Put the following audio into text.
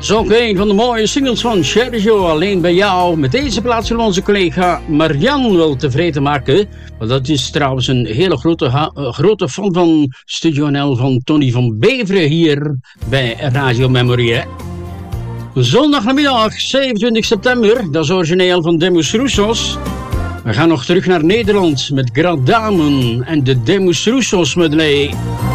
is ook een van de mooie singles van Sergio, Alleen bij jou. Met deze plaats zullen onze collega Marianne wel tevreden maken. Want dat is trouwens een hele grote fan van Studio NL van Tony van Beveren hier bij Radio Memory. Hè? Zondagnamiddag 27 september, dat is origineel van Demus Roussos. We gaan nog terug naar Nederland met Grand Dame en de Demus Roussos medley.